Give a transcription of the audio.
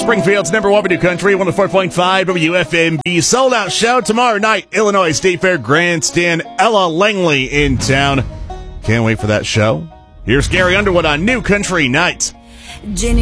Springfield's number one new country, 104.5 WFMB. Sold out show tomorrow night, Illinois State Fair Grandstand. Ella Langley in town. Can't wait for that show. Here's Gary Underwood on New Country Night. Jenny